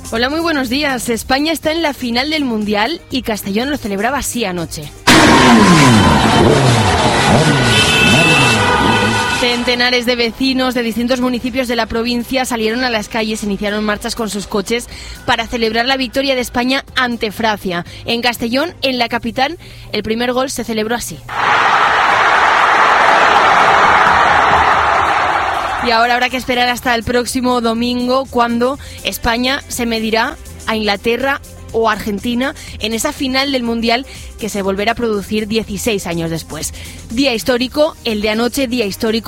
Hola, muy buenos días. España está en la final del Mundial y Castellón lo celebraba así anoche. Centenares de vecinos de distintos municipios de la provincia salieron a las calles, iniciaron marchas con sus coches para celebrar la victoria de España ante Francia. En Castellón, en la capital, el primer gol se celebró así. Y ahora habrá que esperar hasta el próximo domingo, cuando España se medirá a Inglaterra o Argentina en esa final del Mundial que se volverá a producir 16 años después. Día histórico, el de anoche, día histórico